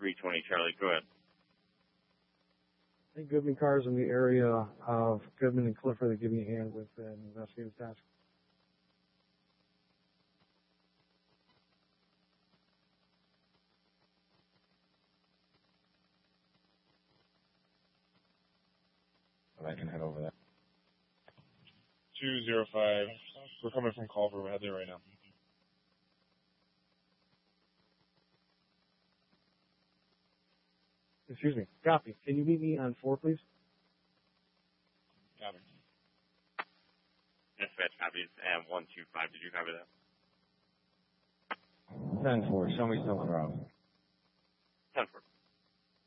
320 Charlie, go ahead. Hey, Goodman cars in the area of Goodman and Clifford that give me a hand with an investigative task. I can head over there. 205. We're coming from Culver. We're heading there right now. Excuse me. Copy. Can you meet me on 4, please? Copy. Dispatch copies at 125. Did you copy that? 10-4. Show me Silver Bravo. 10-4.